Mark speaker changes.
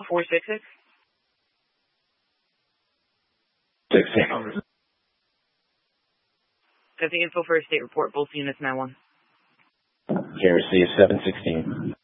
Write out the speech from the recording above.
Speaker 1: 466?
Speaker 2: 6.
Speaker 1: Got the info for a state report, both units 9-1.
Speaker 2: Okay, receive 716.